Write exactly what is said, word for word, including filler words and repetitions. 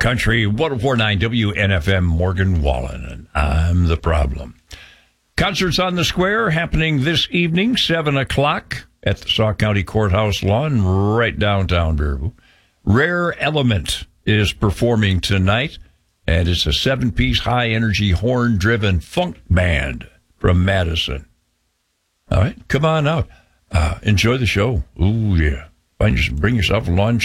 Country, one oh four point nine W N F M, Morgan Wallen, and I'm the problem. Concerts on the Square happening this evening, seven o'clock at the Sauk County Courthouse lawn, right downtown Baraboo. Rare Element is performing tonight, and it's a seven-piece high-energy horn-driven funk band from Madison. All right, come on out. Uh, enjoy the show. Ooh, yeah. Find your, bring yourself lunch.